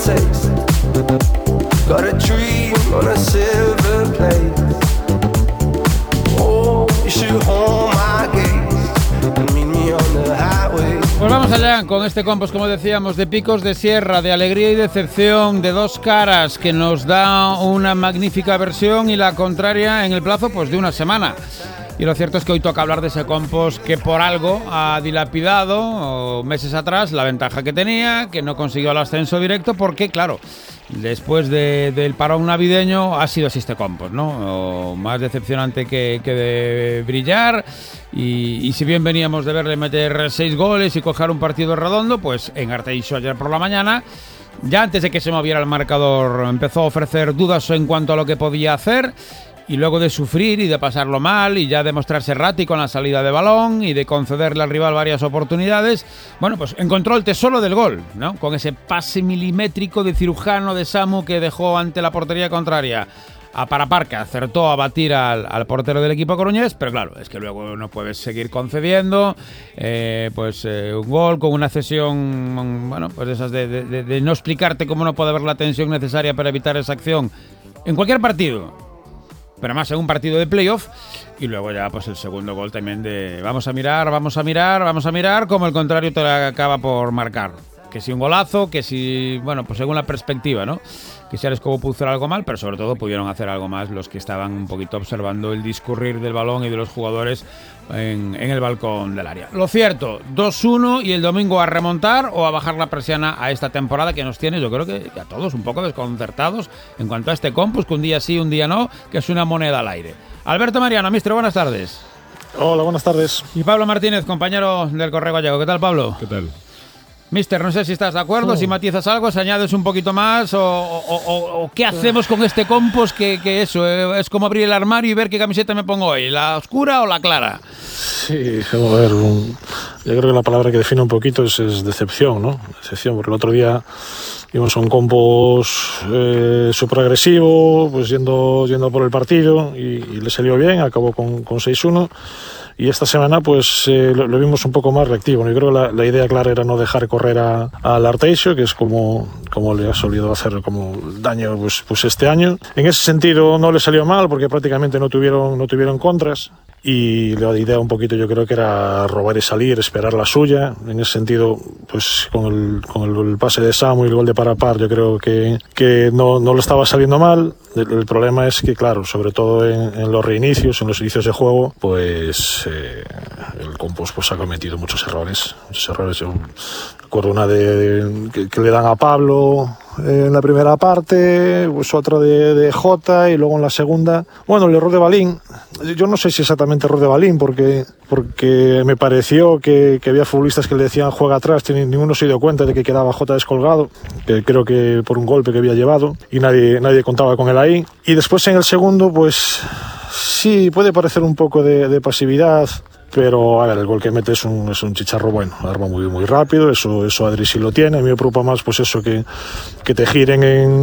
taste. Got a dream on a silver plate. Oh, you should hold my gaze and meet me on the highway. Pues vamos allá con este compost, como decíamos, de picos de sierra, de alegría y decepción, de dos caras, que nos da una magnífica versión y la contraria en el plazo pues de una semana. Y lo cierto es que hoy toca hablar de ese compost que por algo ha dilapidado meses atrás la ventaja que tenía, que no consiguió el ascenso directo, porque claro, después del parón navideño ha sido así este compost, ¿no? Más decepcionante que de brillar. Y si bien veníamos de verle meter 6 goles y coger un partido redondo, pues en Arteixo ayer por la mañana, ya antes de que se moviera el marcador, empezó a ofrecer dudas en cuanto a lo que podía hacer. Y luego de sufrir y de pasarlo mal y ya de mostrarse errático en la salida de balón y de concederle al rival varias oportunidades, bueno, pues encontró el tesoro del gol, ¿no? Con ese pase milimétrico de cirujano de Samu que dejó ante la portería contraria a Parapar, que acertó a batir al portero del equipo coruñés, pero claro, es que luego no puedes seguir concediendo un gol con una cesión, bueno, pues esas de no explicarte cómo no puede haber la tensión necesaria para evitar esa acción en cualquier partido. Pero más en un partido de playoff. Y luego ya pues el segundo gol también de vamos a mirar, como el contrario te acaba por marcar. Que si un golazo, que si, bueno, pues según la perspectiva, ¿no? Que si Arescobo pudo hacer algo mal, pero sobre todo pudieron hacer algo más los que estaban un poquito observando el discurrir del balón y de los jugadores en el balcón del área. Lo cierto, 2-1 y el domingo a remontar o a bajar la persiana a esta temporada que nos tiene, yo creo que a todos un poco desconcertados en cuanto a este compus, que un día sí, un día no, que es una moneda al aire. Alberto Mariano, mister, buenas tardes. Hola, buenas tardes. Y Pablo Martínez, compañero del Correo Gallego. ¿Qué tal, Pablo? ¿Qué tal? Mister, no sé si estás de acuerdo, si matizas algo, si añades un poquito más o qué hacemos con este compost que eso, es como abrir el armario y ver qué camiseta me pongo hoy, ¿la oscura o la clara? Sí, a ver, yo creo que la palabra que define un poquito es decepción, ¿no? Decepción, porque el otro día vimos un compost súper agresivo, pues yendo por el partido y le salió bien, acabó con 6-1. Y esta semana pues lo vimos un poco más reactivo, ¿no? Yo creo que la idea clara era no dejar correr al Arteixo, que es como le ha solido hacer como daño pues este año. En ese sentido no le salió mal porque prácticamente no tuvieron contras. Y la idea un poquito yo creo que era robar y salir, esperar la suya. En ese sentido, pues con el pase de Samu y el gol de Parapar, yo creo que no lo estaba saliendo mal. El problema es que, claro, sobre todo en los reinicios, en los inicios de juego, pues el compost pues ha cometido muchos errores. Yo recuerdo una que le dan a Pablo en la primera parte, pues otra de Jota y luego en la segunda, bueno, el error de Balín. Yo no sé si exactamente error de Balín porque me pareció que había futbolistas que le decían juega atrás, ninguno se dio cuenta de que quedaba Jota descolgado, que creo que por un golpe que había llevado y nadie contaba con él ahí. Y después en el segundo pues sí, puede parecer un poco de pasividad, pero a ver, el gol que mete es un chicharro bueno, arma muy rápido, eso Adri sí lo tiene. A mí me preocupa más pues eso, que te giren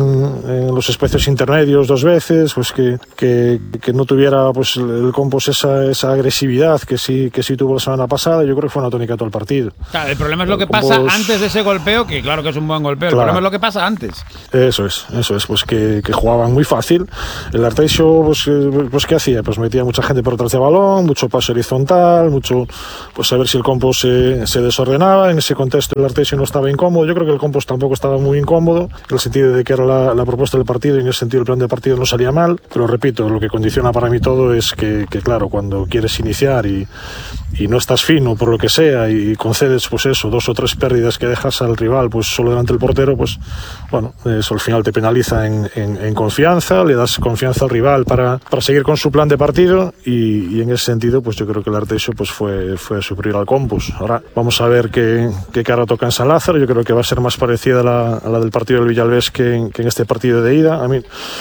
en los espacios intermedios 2 veces, pues que no tuviera pues el compost esa agresividad que sí tuvo la semana pasada. Yo creo que fue una tónica todo el partido. Claro, el problema es lo que pasa antes de ese golpeo, que claro que es un buen golpeo, claro. El problema es lo que pasa antes. Eso es, pues que jugaban muy fácil. El Arteixo pues ¿qué hacía? Pues metía mucha gente por detrás de balón, mucho paso horizontal, mucho, pues a ver si el compost se desordenaba. En ese contexto el Arteixo no estaba incómodo. Yo creo que el compost tampoco estaba muy incómodo, en el sentido de que era la propuesta del partido, y en ese sentido el plan de partido no salía mal, pero repito, lo que condiciona para mí todo es que claro, cuando quieres iniciar y no estás fino por lo que sea y concedes pues eso, 2 o 3 pérdidas que dejas al rival pues solo delante del portero, pues bueno, eso al final te penaliza en confianza, le das confianza al rival para seguir con su plan de partido y en ese sentido pues yo creo que el Arteixo pues fue superior al compost. Ahora vamos a ver qué cara toca en San Lázaro. Yo creo que va a ser más parecida a la del partido del Villalbés que en este partido de ida. A mí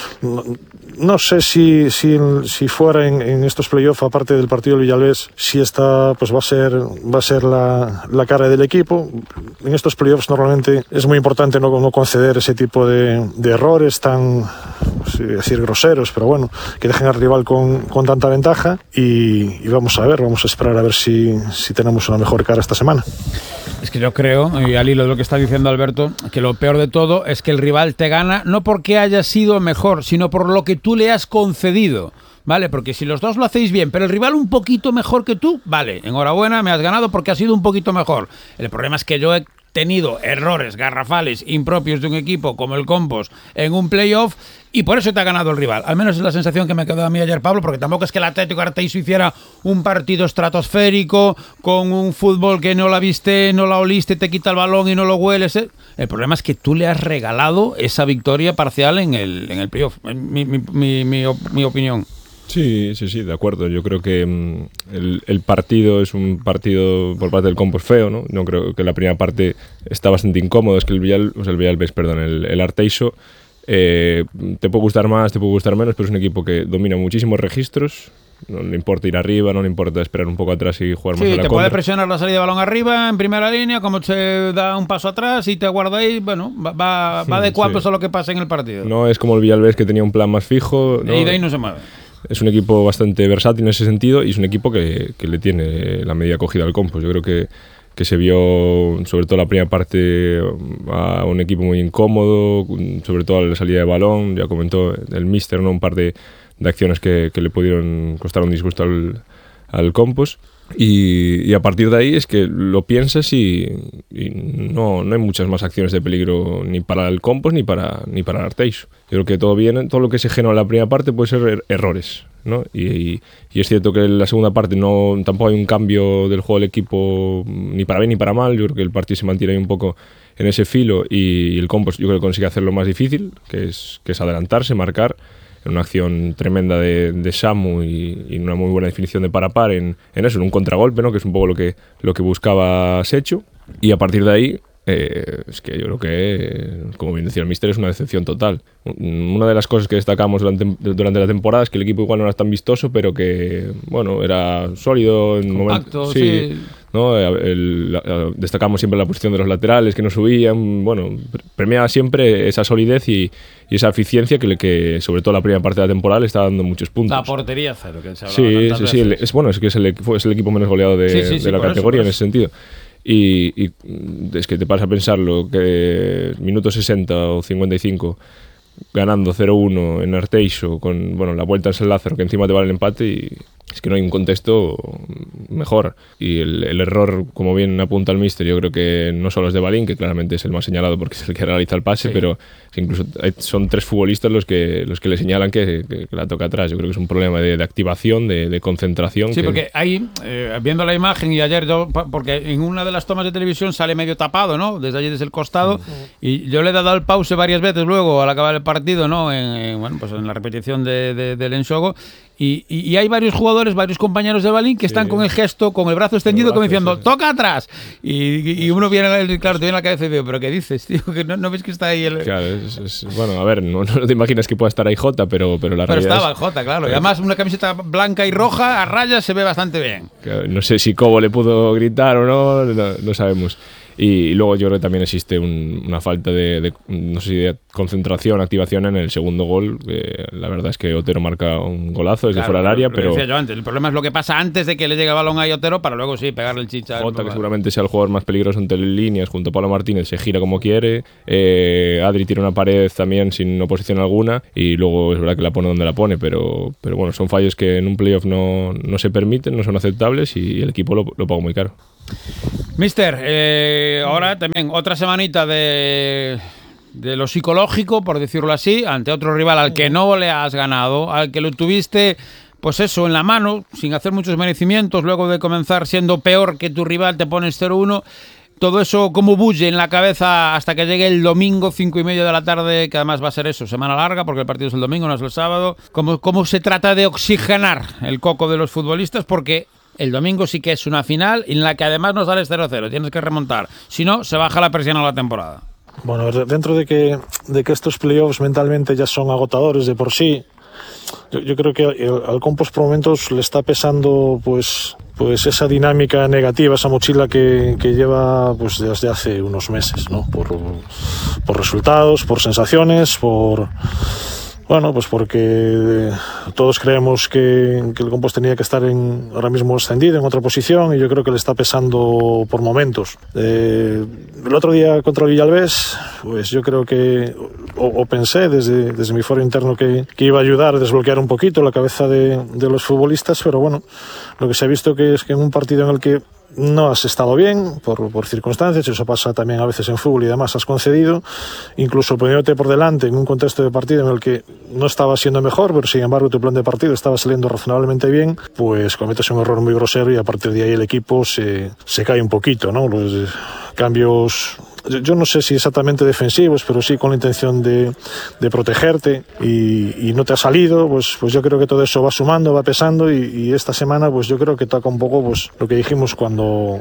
no sé si fuera en estos playoffs, aparte del partido del Villalbés, si esta pues va a ser la cara del equipo. En estos playoffs normalmente es muy importante no conceder ese tipo de errores tan decir groseros, pero bueno, que dejen al rival con tanta ventaja y vamos a esperar a ver si tenemos una mejor cara esta semana. Es que yo creo, y al hilo de lo que está diciendo Alberto, que lo peor de todo es que el rival te gana no porque haya sido mejor, sino por lo que tú le has concedido, ¿vale? Porque si los dos lo hacéis bien, pero el rival un poquito mejor que tú, vale, enhorabuena, me has ganado porque has sido un poquito mejor. El problema es que yo he tenido errores garrafales impropios de un equipo como el Compos en un playoff y por eso te ha ganado el rival. Al menos es la sensación que me quedó a mí ayer, Pablo, porque tampoco es que el Atlético Arteixo hiciera un partido estratosférico con un fútbol que no la viste, no la oliste, te quita el balón y no lo hueles. El problema es que tú le has regalado esa victoria parcial en el playoff, mi opinión. Sí, de acuerdo. Yo creo que el partido es un partido por parte del Compos feo, ¿no? No creo que la primera parte está bastante incómodo. Es que el Arteixo te puede gustar más, te puede gustar menos, pero es un equipo que domina muchísimos registros. No le importa ir arriba, no le importa esperar un poco atrás y jugar más a la contra. Sí, te puede presionar la salida de balón arriba en primera línea, como se da un paso atrás y te guarda ahí, bueno, va adecuándose a lo que pasa en el partido. No es como el Villalbés, que tenía un plan más fijo, ¿no? Y de ahí no se mueve. Es un equipo bastante versátil en ese sentido y es un equipo que le tiene la medida cogida al Compos. Yo creo que se vio, sobre todo la primera parte, a un equipo muy incómodo, sobre todo a la salida de balón. Ya comentó el míster, ¿no? Un par de acciones que le pudieron costar un disgusto al Compos. Y a partir de ahí es que lo piensas y no hay muchas más acciones de peligro ni para el Compos ni para el Arteixo. Yo creo que todo lo que se genera en la primera parte puede ser errores, ¿no? Y es cierto que en la segunda parte tampoco hay un cambio del juego del equipo ni para bien ni para mal. Yo creo que el partido se mantiene ahí un poco en ese filo y el Compos yo creo que consigue hacer lo más difícil, que es adelantarse, marcar, en una acción tremenda de Samu y una muy buena definición de Parapar en eso, en un contragolpe, ¿no? Que es un poco lo que buscaba Secho. Y a partir de ahí, es que yo creo que, como bien decía el míster, es una decepción total. Una de las cosas que destacamos durante la temporada es que el equipo igual no era tan vistoso, pero que, bueno, era sólido en compacto, sí. ¿No? Destacamos siempre la posición de los laterales que no subían. Bueno, premiaba siempre esa solidez y esa eficiencia que sobre todo la primera parte de la temporada le está dando muchos puntos. La portería cero, que se hablaba sí, es el equipo menos goleado de la categoría en ese sentido. Y es que te pasas a pensarlo, que minuto 60 o 55 ganando 0-1 en Arteixo con la vuelta en San Lázaro, que encima te vale el empate, y es que no hay un contexto mejor. Y el error, como bien apunta el míster, yo creo que no solo es de Balín, que claramente es el más señalado porque es el que realiza el pase, pero incluso son tres futbolistas los que le señalan que la toca atrás. Yo creo que es un problema de activación, de concentración. Sí, porque ahí, viendo la imagen, y ayer porque en una de las tomas de televisión sale medio tapado, ¿no? Desde allí, desde el costado, y yo le he dado al pause varias veces luego al acabar el partido, ¿no? En la repetición del enxogo, y hay varios jugadores, varios compañeros de Balín que están con el gesto, con el brazo extendido, como diciendo, ¡toca atrás! Y uno viene, claro, te viene a la cabeza y digo, ¿pero qué dices, tío? ¿Que no ves que está ahí el...? Claro, bueno, a ver, no te imaginas que pueda estar ahí Jota, pero la realidad estaba el Jota, claro. Y además una camiseta blanca y roja a rayas se ve bastante bien. Claro, no sé si Cobo le pudo gritar o no sabemos. Y luego yo creo que también existe una falta de no sé si de concentración, activación en el segundo gol. La verdad es que Otero marca un golazo desde fuera del área, pero decía yo antes, el problema es lo que pasa antes de que le llegue el balón a Otero para luego sí pegarle el chicha. Jota, que seguramente sea el jugador más peligroso entre líneas, junto a Pablo Martínez, se gira como quiere. Adri tira una pared también sin oposición alguna y luego es verdad que la pone donde la pone, pero bueno, son fallos que en un playoff no se permiten, no son aceptables y el equipo lo paga muy caro. Mister, ahora también otra semanita de lo psicológico, por decirlo así, ante otro rival al que no le has ganado, al que lo tuviste, pues eso, en la mano, sin hacer muchos merecimientos, luego de comenzar siendo peor que tu rival, te pones 0-1. Todo eso como bulle en la cabeza hasta que llegue el domingo, 5:30 de la tarde, que además va a ser eso, semana larga, porque el partido es el domingo, no es el sábado. ¿Cómo se trata de oxigenar el coco de los futbolistas? Porque el domingo sí que es una final en la que además no sales 0-0, tienes que remontar. Si no, se baja la presión a la temporada. Bueno, dentro de que estos playoffs mentalmente ya son agotadores de por sí, yo creo que al Compos por momentos le está pesando pues esa dinámica negativa, esa mochila que lleva pues desde hace unos meses, ¿no? Por resultados, por sensaciones, por Bueno, pues porque todos creemos que el Compos tenía que estar ahora mismo ascendido en otra posición y yo creo que le está pesando por momentos. El otro día contra el Villalbés, pues yo creo que, o pensé desde mi foro interno que iba a ayudar a desbloquear un poquito la cabeza de los futbolistas, pero bueno, lo que se ha visto que es que en un partido en el que no has estado bien por circunstancias, eso pasa también a veces en fútbol y demás, has concedido, incluso poniéndote por delante en un contexto de partido en el que no estaba siendo mejor, pero sin embargo tu plan de partido estaba saliendo razonablemente bien, pues cometes un error muy grosero y a partir de ahí el equipo se cae un poquito, ¿no? Los cambios, yo no sé si exactamente defensivos, pero sí con la intención de protegerte y no te ha salido, pues yo creo que todo eso va sumando, va pesando y esta semana pues yo creo que toca un poco pues lo que dijimos cuando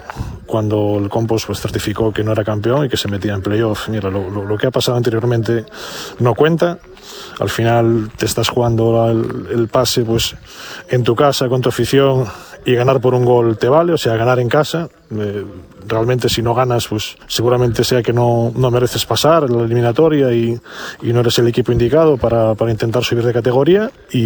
el Compos pues certificó que no era campeón y que se metía en playoff. Mira, lo que ha pasado anteriormente no cuenta. Al final te estás jugando el pase pues en tu casa con tu afición y ganar por un gol te vale, o sea, ganar en casa. Realmente si no ganas pues seguramente sea que no mereces pasar la eliminatoria y no eres el equipo indicado para intentar subir de categoría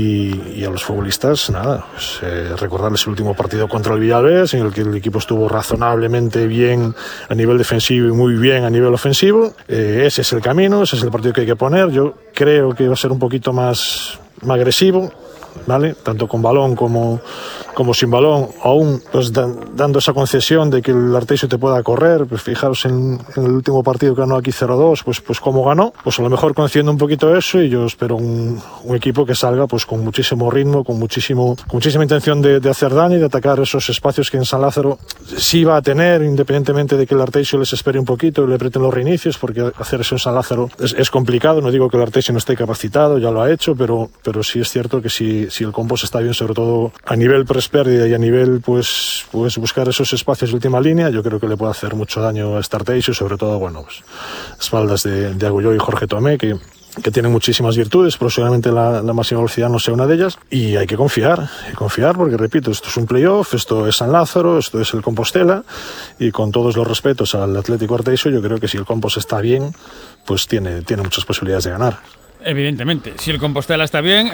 y a los futbolistas nada, pues, recordarles el último partido contra el Villalbés en el que el equipo estuvo razonablemente bien a nivel defensivo y muy bien a nivel ofensivo. Ese es el camino, ese es el partido que hay que poner. Yo creo que va a ser un poquito más agresivo, ¿vale? Tanto con balón como sin balón, aún pues dando esa concesión de que el Arteixo te pueda correr. Pues fijaros en el último partido que ganó aquí 0-2, pues cómo ganó, pues a lo mejor concediendo un poquito eso, y yo espero un equipo que salga pues con muchísimo ritmo, con muchísima intención de hacer daño y de atacar esos espacios que en San Lázaro sí va a tener, independientemente de que el Arteixo les espere un poquito y le aprieten los reinicios, porque hacer eso en San Lázaro es complicado. No digo que el Arteixo no esté capacitado, ya lo ha hecho, pero sí es cierto que si el Compos está bien, sobre todo a nivel pérdida y a nivel pues buscar esos espacios de última línea, yo creo que le puede hacer mucho daño a este Arteixo, sobre todo bueno pues espaldas de Agulló y Jorge Tomé, que tienen muchísimas virtudes, pero seguramente la máxima velocidad no sea una de ellas, y hay que confiar porque repito, esto es un playoff, esto es San Lázaro, esto es el Compostela, y con todos los respetos al Atlético Arteixo, yo creo que si el Compos está bien, pues tiene muchas posibilidades de ganar. Evidentemente, si el Compostela está bien,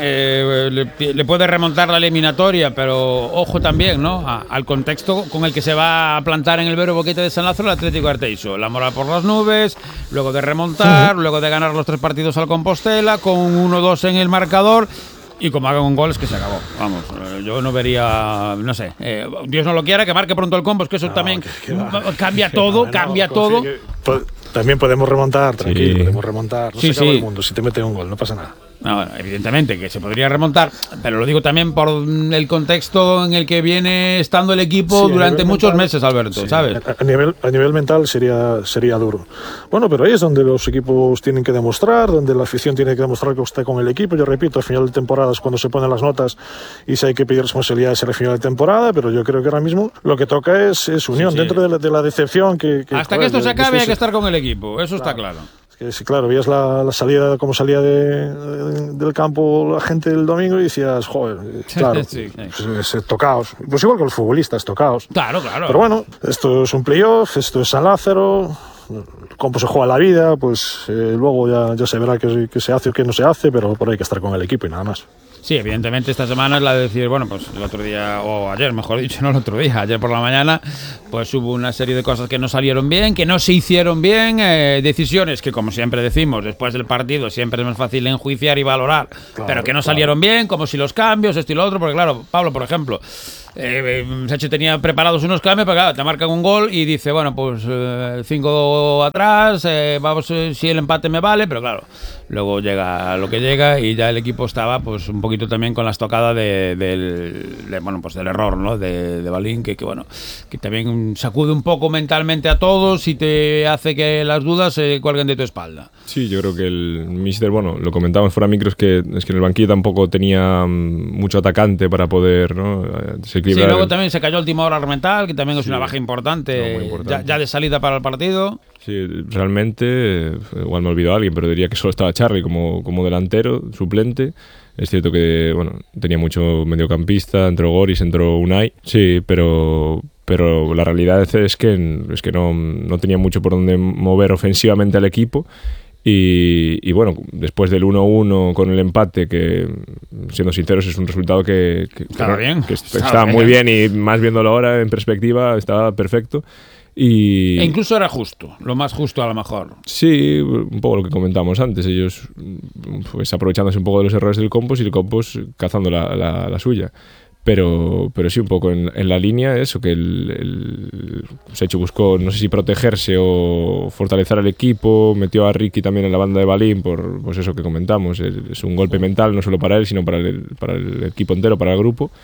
le puede remontar la eliminatoria, pero ojo también, ¿no?, al contexto con el que se va a plantar en el Vero Boquete de San Lázaro el Atlético Arteixo. La moral por las nubes, luego de remontar, luego de ganar los 3 partidos al Compostela, con 1-2 en el marcador. Y como hagan un gol es que se acabó. Vamos, yo no vería, no sé, Dios no lo quiera, que marque pronto el Compos, que eso también cambia todo. También podemos remontar, tranquilo, sí. Podemos remontar. No se acaba el mundo si te mete un gol, no pasa nada. No, bueno, evidentemente que se podría remontar, pero lo digo también por el contexto en el que viene estando el equipo durante muchos meses, Alberto, sí, ¿sabes? A nivel mental sería duro. Bueno, pero ahí es donde los equipos tienen que demostrar, donde la afición tiene que demostrar que está con el equipo. Yo repito, al final de temporada es cuando se ponen las notas y si hay que pedir responsabilidades al final de temporada, pero yo creo que ahora mismo lo que toca es unión, sí. Dentro de la decepción que hasta que esto se acabe hay que estar con el equipo, eso está claro. Sí, claro, veías la salida, como salía del campo la gente el domingo y decías, joder, claro, sí. Pues, tocaos. Pues igual que los futbolistas, tocaos. Claro. Pero bueno, esto es un playoff, esto es San Lázaro, cómo se juega la vida, pues luego ya se verá qué se hace o qué no se hace, pero por ahí hay que estar con el equipo y nada más. Sí, evidentemente esta semana es la de decir, bueno, pues el otro día, o ayer, mejor dicho, no el otro día, ayer por la mañana, pues hubo una serie de cosas que no salieron bien, que no se hicieron bien, decisiones que, como siempre decimos, después del partido siempre es más fácil enjuiciar y valorar, pero que no salieron bien, como si los cambios, esto y lo otro, porque claro, Pablo, por ejemplo, Sacho tenía preparados unos cambios, pero claro, te marcan un gol y dice, bueno, pues 5 atrás, vamos, si el empate me vale, pero claro, luego llega lo que llega y ya el equipo estaba pues un poquito también con la estocada del error, ¿no?, de Balín, que también sacude un poco mentalmente a todos y te hace que las dudas se cuelguen de tu espalda. Sí, yo creo que el míster, bueno, lo comentábamos fuera micros, que es que en el banquillo tampoco tenía mucho atacante para poder, ¿no?, sí, luego también se cayó el Timor Armental, que también es una baja importante, ya de salida para el partido. Sí, realmente, igual me olvidó alguien, pero diría que solo estaba Charly como delantero, suplente. Es cierto que, bueno, tenía mucho mediocampista, entró Goris, entró Unai, sí, pero la realidad es que no tenía mucho por donde mover ofensivamente al equipo. Y bueno, después del 1-1 con el empate, que siendo sinceros es un resultado que estaba muy bien, y más viéndolo ahora en perspectiva estaba perfecto. E incluso era justo, lo más justo a lo mejor. Sí, un poco lo que comentamos antes, ellos pues aprovechándose un poco de los errores del Compos y el Compos cazando la suya. Pero sí, un poco en la línea eso, que el Secho buscó, no sé si protegerse o fortalecer al equipo, metió a Ricky también en la banda de Balín por pues eso que comentamos, es un golpe mental no solo para él, sino para el equipo entero, para el grupo,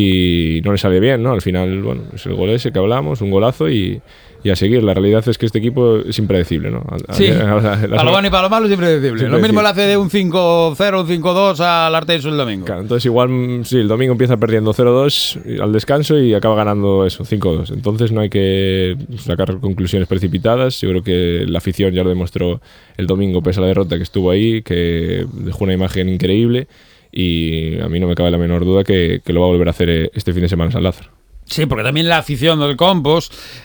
y no le sale bien, ¿no? Al final, bueno, es el gol ese que hablamos, un golazo y a seguir. La realidad es que este equipo es impredecible, ¿no? Sí, para lo bueno y para lo malo es impredecible. Lo mismo le hace de un 5-0, un 5-2 al Arteixo el domingo. Claro, entonces igual, sí, el domingo empieza perdiendo 0-2 al descanso y acaba ganando eso, 5-2. Entonces no hay que sacar conclusiones precipitadas. Yo creo que la afición ya lo demostró el domingo, pese a la derrota, que estuvo ahí, que dejó una imagen increíble, y a mí no me cabe la menor duda que lo va a volver a hacer este fin de semana en San Lázaro. Sí, porque también la afición del Compos,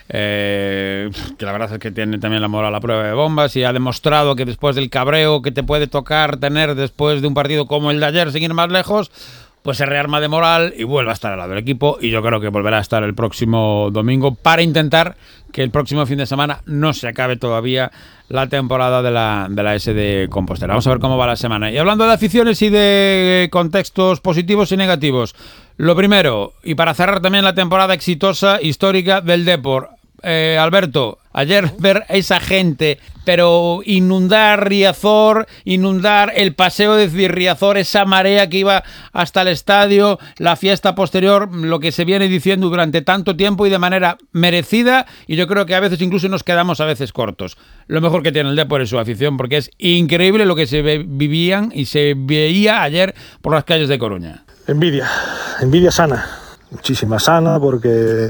que la verdad es que tiene también la moral a prueba de bombas y ha demostrado que después del cabreo que te puede tocar tener después de un partido como el de ayer, sin ir más lejos, pues se rearma de moral y vuelve a estar al lado del equipo, y yo creo que volverá a estar el próximo domingo para intentar que el próximo fin de semana no se acabe todavía la temporada de la SD Compostela. Vamos a ver cómo va la semana. Y hablando de aficiones y de contextos positivos y negativos, lo primero, y para cerrar también la temporada exitosa, histórica del Depor, Alberto, ayer ver a esa gente, pero inundar Riazor, inundar el paseo de Riazor, esa marea que iba hasta el estadio, la fiesta posterior, lo que se viene diciendo durante tanto tiempo y de manera merecida, y yo creo que a veces incluso nos quedamos a veces cortos. Lo mejor que tiene el Depor es su afición, porque es increíble lo que se vivían y se veía ayer por las calles de Coruña. Envidia sana, muchísima sana, porque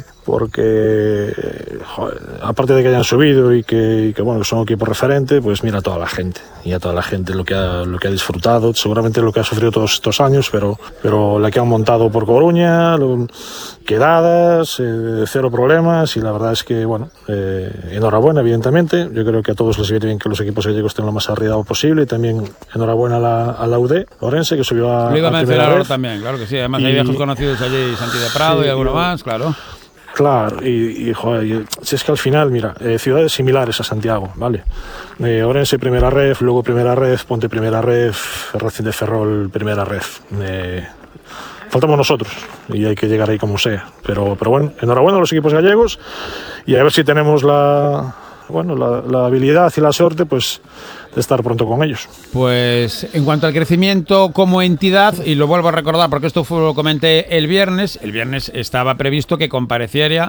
joder, aparte de que hayan subido y que bueno, que son un equipo referente, pues mira a toda la gente, y a toda la gente lo que ha disfrutado, seguramente lo que ha sufrido todos estos años, pero la que han montado por Coruña, quedadas, cero problemas, y la verdad es que bueno, enhorabuena, evidentemente. Yo creo que a todos les viene bien que los equipos gallegos estén lo más arriba posible, y también enhorabuena a la UD Orense, que subió a lo iba a mencionar ahora vez. También, claro que sí, además hay viejos conocidos allí, Santi de Prado, sí, y alguno más, claro. Claro, y joder, si es que al final, mira, ciudades similares a Santiago, ¿vale? Orense primera ref, luego primera ref, Ponte primera ref, Racing de Ferrol primera ref. Faltamos nosotros y hay que llegar ahí como sea. Pero bueno, enhorabuena a los equipos gallegos, y a ver si tenemos la habilidad y la suerte, pues, de estar pronto con ellos. Pues en cuanto al crecimiento como entidad, y lo vuelvo a recordar porque esto lo comenté el viernes estaba previsto que compareciera,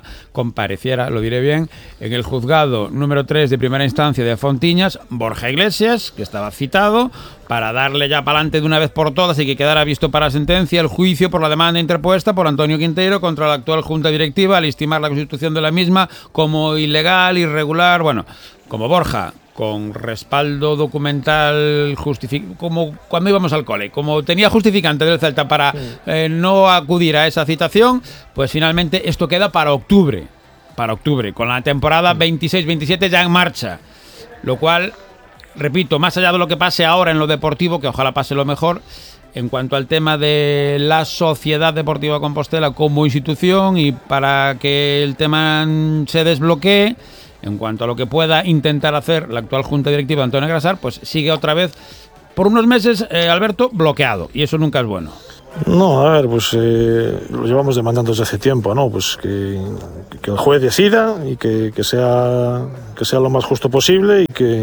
lo diré bien, en el juzgado número 3 de primera instancia de Fontiñas, Borja Iglesias, que estaba citado para darle ya para adelante de una vez por todas y que quedara visto para sentencia el juicio por la demanda interpuesta por Antonio Quintero contra la actual Junta Directiva al estimar la constitución de la misma como ilegal, irregular, bueno, como Borja, con respaldo documental, como cuando íbamos al cole, como tenía justificante del Celta para no acudir a esa citación, pues finalmente esto queda para octubre, con la temporada 26-27 ya en marcha, lo cual, repito, más allá de lo que pase ahora en lo deportivo, que ojalá pase lo mejor, en cuanto al tema de la Sociedad Deportiva Compostela como institución, y para que el tema se desbloquee, en cuanto a lo que pueda intentar hacer la actual Junta Directiva de Antonio Grasar, pues sigue otra vez por unos meses, Alberto, bloqueado, y eso nunca es bueno. No, a ver, pues lo llevamos demandando desde hace tiempo, ¿no? Pues que el juez decida y que sea lo más justo posible,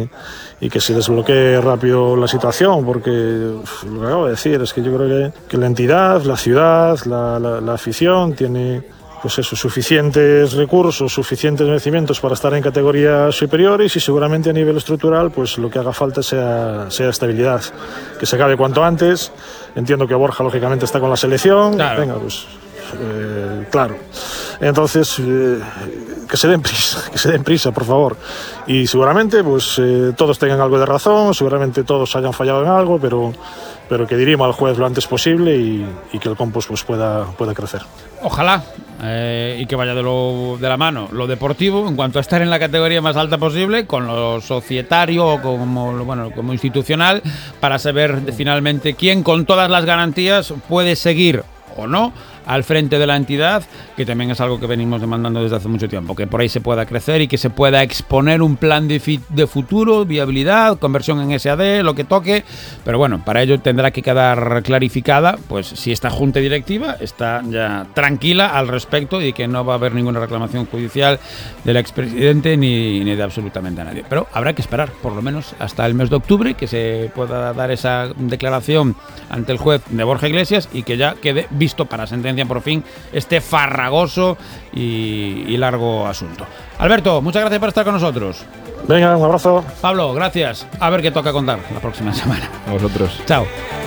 y que se desbloquee rápido la situación, porque lo que acabo de decir es que yo creo que la entidad, la ciudad, la afición tiene, pues eso, suficientes recursos, suficientes merecimientos para estar en categorías superiores, y seguramente a nivel estructural pues lo que haga falta sea estabilidad, que se acabe cuanto antes. Entiendo que Borja lógicamente está con la selección, claro. Venga, pues claro. Entonces que se den prisa, por favor. Y seguramente pues todos tengan algo de razón, seguramente todos hayan fallado en algo, pero que dirima al juez lo antes posible y que el Compos pues pueda crecer. Ojalá, y que vaya de la mano lo deportivo en cuanto a estar en la categoría más alta posible, con lo societario como institucional, para saber finalmente quién con todas las garantías puede seguir o no al frente de la entidad, que también es algo que venimos demandando desde hace mucho tiempo, que por ahí se pueda crecer y que se pueda exponer un plan de futuro, viabilidad, conversión en SAD, lo que toque, pero bueno, para ello tendrá que quedar clarificada, pues si esta junta directiva está ya tranquila al respecto y que no va a haber ninguna reclamación judicial del expresidente ni de absolutamente nadie, pero habrá que esperar por lo menos hasta el mes de octubre que se pueda dar esa declaración ante el juez de Borja Iglesias y que ya quede visto para sentencia por fin este farragoso y largo asunto. Alberto, muchas gracias por estar con nosotros. Venga, un abrazo. Pablo, gracias. A ver qué toca contar la próxima semana. A vosotros. Chao.